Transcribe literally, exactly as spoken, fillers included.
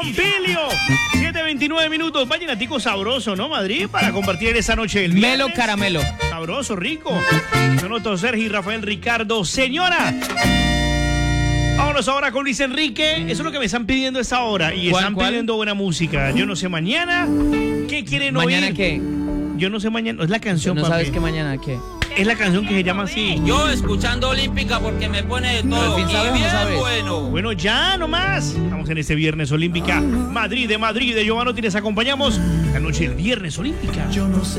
Pompilio. siete veintinueve minutos. Vallenatico sabroso, ¿no, Madrid? Para compartir en esa noche del viernes. Melo caramelo. Sabroso, rico. Sonoto Sergi, Rafael Ricardo. Señora. Vámonos ahora con Luis Enrique. Eso es lo que me están pidiendo a esta hora. Y ¿Cuál, están cuál? pidiendo buena música. Yo no sé mañana. ¿Qué quieren ¿Mañana oír? qué? Yo no sé mañana. Es la canción, ¿No papi. sabes qué mañana qué? Es la canción que se llama así. Yo escuchando Olímpica porque me pone de todo. Al fin, Y ¿sabes o no bien sabes? bueno. Bueno, ya nomás. Estamos en este Viernes Olímpica. Madrid de Madrid de Giovanotti. Les acompañamos la noche del Viernes Olímpica. Yo no sé